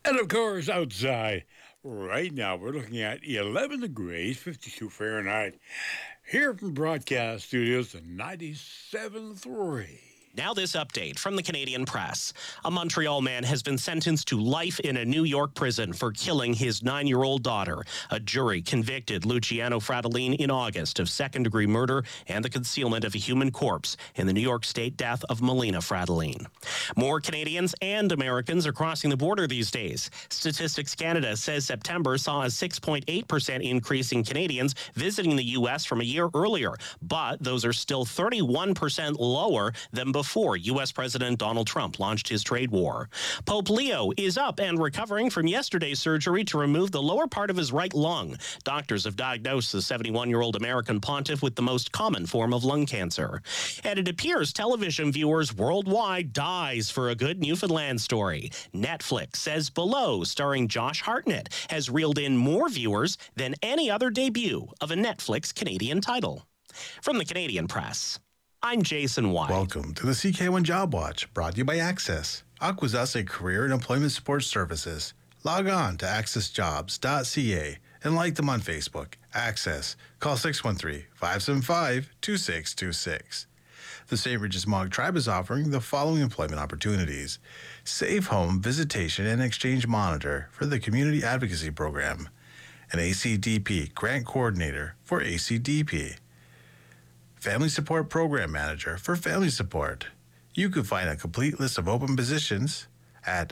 And of course, outside right now, we're looking at 11 degrees, 52 Fahrenheit, here from Broadcast Studios at 97.3. Now this update from the Canadian Press. A Montreal man has been sentenced to life in a New York prison for killing his 9-year-old daughter. A jury convicted Luciano Fratellin in August of second-degree murder and the concealment of a human corpse in the New York State death of Melina Fratellin. More Canadians and Americans are crossing the border these days. Statistics Canada says September saw a 6.8% increase in Canadians visiting the U.S. from a year earlier, but those are still 31% lower than before U.S. President Donald Trump launched his trade war. Pope Leo is up and recovering from yesterday's surgery to remove the lower part of his right lung. Doctors have diagnosed the 71-year-old American pontiff with the most common form of lung cancer. And it appears television viewers worldwide dies for a good Newfoundland story. Netflix says Below, starring Josh Hartnett, has reeled in more viewers than any other debut of a Netflix Canadian title. From the Canadian Press, I'm Jason White. Welcome to the CK1 Job Watch, brought to you by Access, Akwesasne Career and Employment Support Services. Log on to accessjobs.ca and like them on Facebook. Access. Call 613-575-2626. The St. Regis Mohawk Tribe is offering the following employment opportunities: Safe Home Visitation and Exchange Monitor for the Community Advocacy Program, an ACDP Grant Coordinator for ACDP, Family Support Program Manager for Family Support. You can find a complete list of open positions at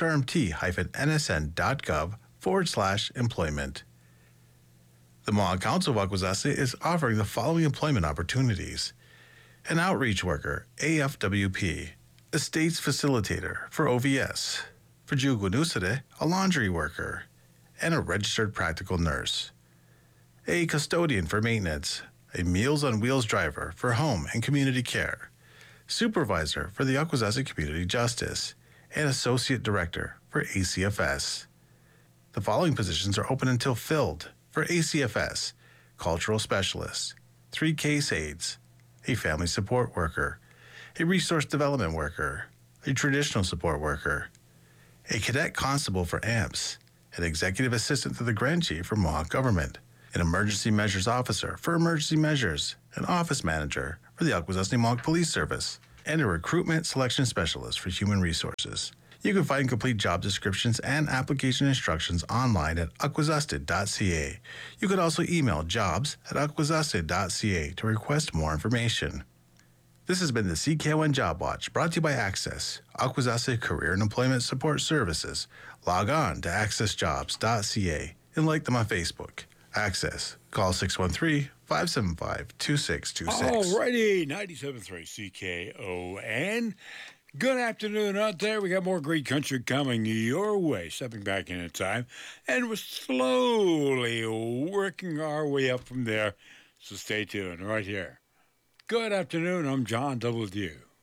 srmt-nsn.gov/employment. The Mohawk Council of Akwesasne is offering the following employment opportunities: an outreach worker, AFWP, estates facilitator for OVS, for Jugunusade, a laundry worker, and a registered practical nurse, a custodian for maintenance, a Meals on Wheels driver for home and community care, supervisor for the Akwesasne Community Justice, and associate director for ACFS. The following positions are open until filled: for ACFS, cultural specialist, 3 case aides, a family support worker, a resource development worker, a traditional support worker, a cadet constable for AMPS, an executive assistant to the Grand Chief for Mohawk Government, an emergency measures officer for emergency measures, an office manager for the Akwesasne Mohawk Police Service, and a recruitment selection specialist for human resources. You can find complete job descriptions and application instructions online at akwesasne.ca. You could also email jobs@akwesasne.ca to request more information. This has been the CK1 Job Watch, brought to you by Access, Akwesasne Career and Employment Support Services. Log on to accessjobs.ca and like them on Facebook. Access. Call 613-575-2626. All righty, 97.3 CKON. Good afternoon out there. We got more great country coming your way, stepping back in time, and we're slowly working our way up from there. So stay tuned right here. Good afternoon. I'm John W.